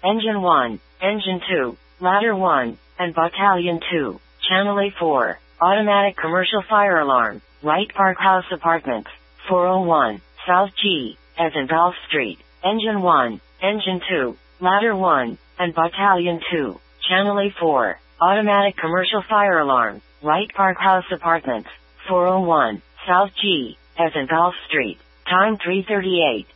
Engine 1, Engine 2, Ladder 1, and Battalion 2, Channel A4, Automatic Commercial Fire Alarm, Wright Park House Apartments, 401, South G, as in Golf Street, Engine 1, Engine 2, Ladder 1, and Battalion 2, Channel A4, Automatic Commercial Fire Alarm, Wright Park House Apartments, 401, South G, as in Golf Street, time 3:38.